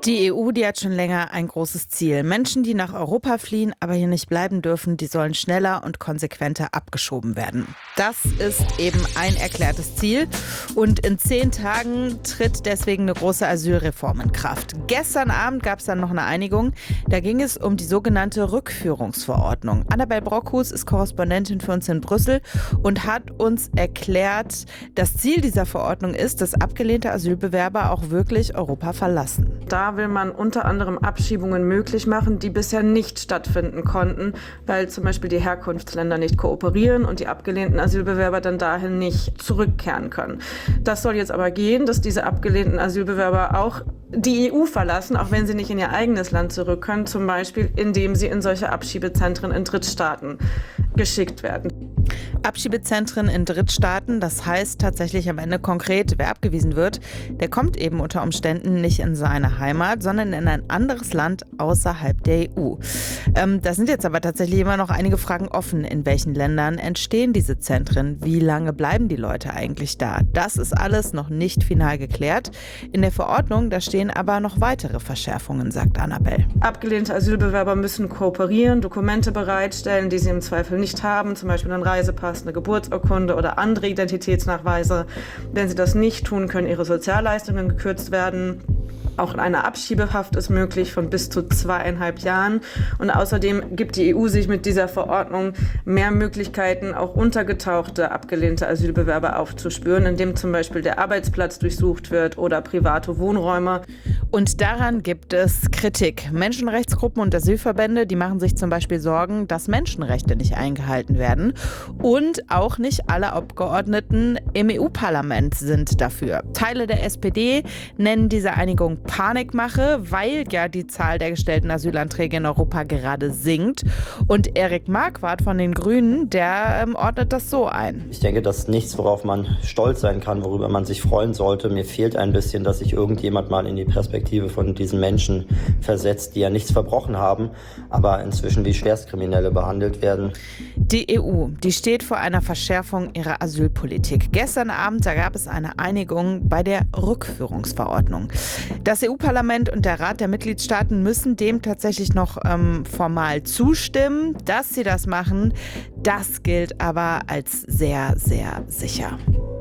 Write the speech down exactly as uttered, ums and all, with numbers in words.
Die E U, die hat schon länger ein großes Ziel. Menschen, die nach Europa fliehen, aber hier nicht bleiben dürfen, die sollen schneller und konsequenter abgeschoben werden. Das ist eben ein erklärtes Ziel. Und in zehn Tagen tritt deswegen eine große Asylreform in Kraft. Gestern Abend gab es dann noch eine Einigung. Da ging es um die sogenannte Rückführungsverordnung. Annabel Brockhus ist Korrespondentin für uns in Brüssel und hat uns erklärt, das Ziel dieser Verordnung ist, dass abgelehnte Asylbewerber auch wirklich Europa verlassen. Da will man unter anderem Abschiebungen möglich machen, die bisher nicht stattfinden konnten, weil zum Beispiel die Herkunftsländer nicht kooperieren und die abgelehnten Asylbewerber dann dahin nicht zurückkehren können. Das soll jetzt aber gehen, dass diese abgelehnten Asylbewerber auch die E U verlassen, auch wenn sie nicht in ihr eigenes Land zurück können, zum Beispiel indem sie in solche Abschiebezentren in Drittstaaten geschickt werden. Abschiebezentren in Drittstaaten, das heißt tatsächlich am Ende konkret, wer abgewiesen wird, der kommt eben unter Umständen nicht in seine Heimat, sondern in ein anderes Land außerhalb der E U. Ähm, da sind jetzt aber tatsächlich immer noch einige Fragen offen. In welchen Ländern entstehen diese Zentren? Wie lange bleiben die Leute eigentlich da? Das ist alles noch nicht final geklärt. In der Verordnung, da stehen aber noch weitere Verschärfungen, sagt Annabel. Abgelehnte Asylbewerber müssen kooperieren, Dokumente bereitstellen, die sie im Zweifel nicht haben, zum Beispiel einen Reisepass, eine Geburtsurkunde oder andere Identitätsnachweise. Wenn sie das nicht tun, können ihre Sozialleistungen gekürzt werden. Auch eine Abschiebehaft ist möglich von bis zu zweieinhalb Jahren. Und außerdem gibt die E U sich mit dieser Verordnung mehr Möglichkeiten, auch untergetauchte, abgelehnte Asylbewerber aufzuspüren, indem zum Beispiel der Arbeitsplatz durchsucht wird oder private Wohnräume. Und daran gibt es Kritik. Menschenrechtsgruppen und Asylverbände, die machen sich zum Beispiel Sorgen, dass Menschenrechte nicht eingehalten werden. Und auch nicht alle Abgeordneten im E U-Parlament sind dafür. Teile der S P D nennen diese Einigung Panikmache, weil ja die Zahl der gestellten Asylanträge in Europa gerade sinkt. Und Erik Marquardt von den Grünen, der ähm, ordnet das so ein. Ich denke, das ist nichts, worauf man stolz sein kann, worüber man sich freuen sollte. Mir fehlt ein bisschen, dass sich irgendjemand mal in die Perspektive von diesen Menschen versetzt, die ja nichts verbrochen haben, aber inzwischen wie Schwerstkriminelle behandelt werden. Die E U, die steht vor einer Verschärfung ihrer Asylpolitik. Gestern Abend, da gab es eine Einigung bei der Rückführungsverordnung. Das E U-Parlament und der Rat der Mitgliedstaaten müssen dem tatsächlich noch ähm, formal zustimmen. Dass sie das machen, das gilt aber als sehr, sehr sicher.